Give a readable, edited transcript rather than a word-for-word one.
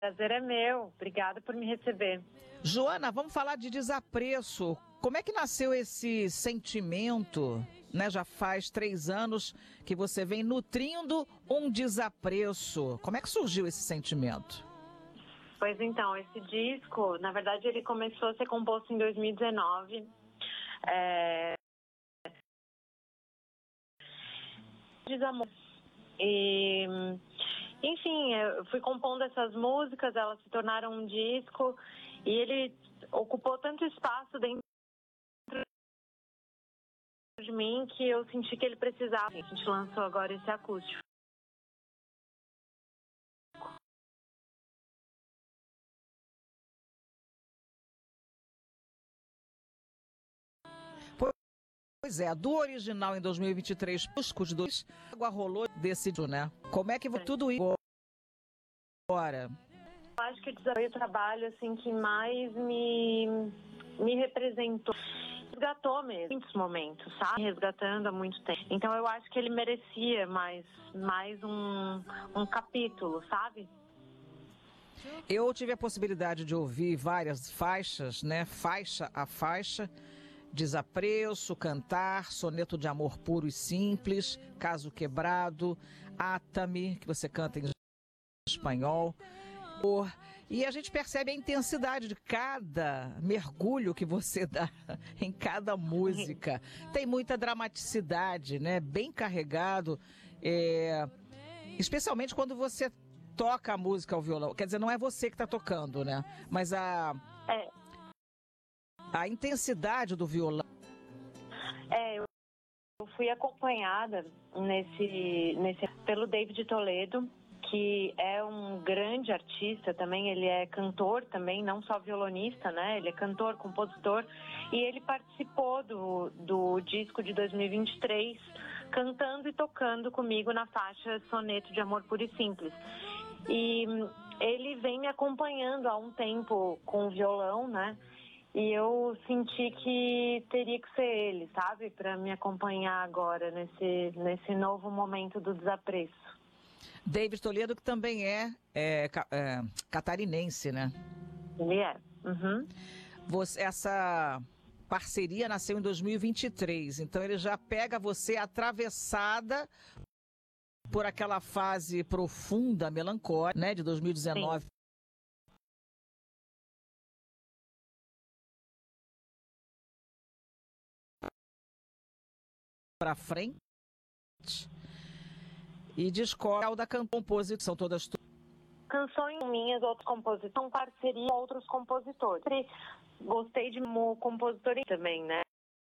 Prazer é meu. Obrigada por me receber. Joana, vamos falar de desapreço. Como é que nasceu esse sentimento, né? Já faz 3 anos que você vem nutrindo um desapreço. Como é que surgiu esse sentimento? Pois então, esse disco, na verdade, ele começou a ser composto em 2019. Desamor. E, enfim, eu fui compondo essas músicas, elas se tornaram um disco e ele ocupou tanto espaço dentro de mim que eu senti que ele precisava. A gente lançou agora esse acústico. Pois é, do original em 2023, os dois, água rolou, decidiu, né? Como é que tudo isso agora? Eu acho que foi o trabalho assim, que mais me representou. Resgatou mesmo, em muitos momentos, sabe? Resgatando há muito tempo. Então eu acho que ele merecia mais um capítulo, sabe? Eu tive a possibilidade de ouvir várias faixas, né? Faixa a faixa. Desapreço, Cantar, Soneto de Amor Puro e Simples, Caso Quebrado, Ata-me, que você canta em espanhol. E a gente percebe a intensidade de cada mergulho que você dá em cada música. Tem muita dramaticidade, né? Bem carregado, especialmente quando você toca a música ao violão. Quer dizer, não é você que está tocando, né? Mas a intensidade do violão. Eu fui acompanhada pelo David Toledo, que é um grande artista também. Ele é cantor também, não só violonista, né? Ele é cantor, compositor, e ele participou do disco de 2023, cantando e tocando comigo na faixa Soneto de Amor Puro e Simples. E ele vem me acompanhando há um tempo com o violão, né? E eu senti que teria que ser ele, sabe? Para me acompanhar agora nesse novo momento do desapreço. David Toledo, que também é catarinense, né? Ele é. Uhum. Essa parceria nasceu em 2023, então ele já pega você atravessada por aquela fase profunda, melancólica, né? De 2019. Sim. Para frente e descobre o da composição, todas canções minhas, outros compositores, são parceria com outros compositores. Gostei de como compositor também, né?